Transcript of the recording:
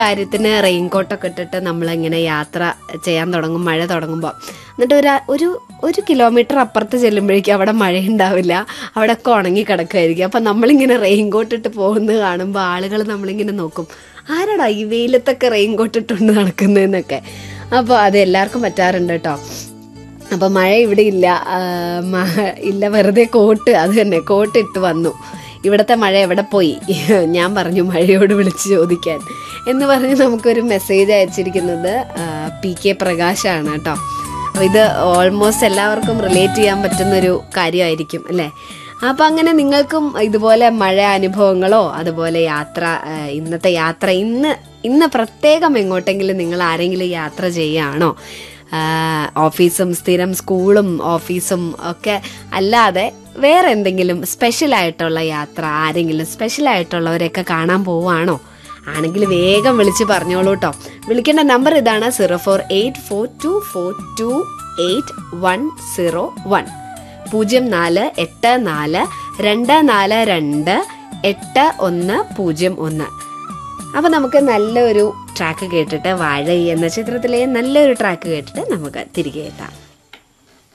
കാര്യത്തിന് റെയിൻകോട്ടൊക്കെ ഇട്ടിട്ട് നമ്മളിങ്ങനെ യാത്ര ചെയ്യാൻ തുടങ്ങും മഴ തുടങ്ങുമ്പോൾ. എന്നിട്ട് ഒരു കിലോമീറ്റർ അപ്പുറത്ത് ചെല്ലുമ്പോഴേക്കും അവിടെ മഴയുണ്ടാവില്ല, അവിടെ ഒക്കെ ഉണങ്ങി കിടക്കുമായിരിക്കും. അപ്പം നമ്മളിങ്ങനെ റെയിൻകോട്ട് ഇട്ട് പോകുന്നത് കാണുമ്പോൾ ആളുകൾ നമ്മളിങ്ങനെ നോക്കും, ആരാടാ ഈ വെയിലത്തൊക്കെ റെയിൻകോട്ട് ഇട്ടുകൊണ്ട് നടക്കുന്നതെന്നൊക്കെ. അപ്പോൾ അത് എല്ലാവർക്കും പറ്റാറുണ്ട് കേട്ടോ. അപ്പോൾ മഴ ഇവിടെ ഇല്ല, ഇല്ല, വെറുതെ കോട്ട്, അത് തന്നെ കോട്ട് ഇട്ട് വന്നു. ഇവിടുത്തെ മഴ എവിടെ പോയി? ഞാൻ പറഞ്ഞു മഴയോട് വിളിച്ച് ചോദിക്കാൻ എന്ന് പറഞ്ഞ് നമുക്കൊരു മെസ്സേജ് അയച്ചിരിക്കുന്നത് PK പ്രകാശാണ് കേട്ടോ. അപ്പോൾ ഇത് ഓൾമോസ്റ്റ് എല്ലാവർക്കും റിലേറ്റ് ചെയ്യാൻ പറ്റുന്നൊരു കാര്യമായിരിക്കും അല്ലേ. അപ്പം അങ്ങനെ നിങ്ങൾക്കും ഇതുപോലെ മഴ അനുഭവങ്ങളോ അതുപോലെ യാത്ര, ഇന്നത്തെ യാത്ര, ഇന്ന് പ്രത്യേകം എങ്ങോട്ടെങ്കിലും നിങ്ങൾ ആരെങ്കിലും യാത്ര ചെയ്യുകയാണോ? ഓഫീസും സ്ഥിരം സ്കൂളും ഓഫീസും ഒക്കെ അല്ലാതെ വേറെ എന്തെങ്കിലും സ്പെഷ്യലായിട്ടുള്ള യാത്ര, ആരെങ്കിലും സ്പെഷ്യലായിട്ടുള്ളവരെയൊക്കെ കാണാൻ പോവുകയാണോ? ആണെങ്കിൽ വേഗം വിളിച്ച് പറഞ്ഞോളൂ കേട്ടോ. വിളിക്കേണ്ട നമ്പർ ഇതാണ് 0484282101 0484242801. അപ്പം നമുക്ക് നല്ലൊരു ട്രാക്ക് കേട്ടിട്ട്, വാഴ എന്ന ചിത്രത്തിലെ നല്ലൊരു ട്രാക്ക് കേട്ടിട്ട് നമുക്ക് തിരികെ എത്താം.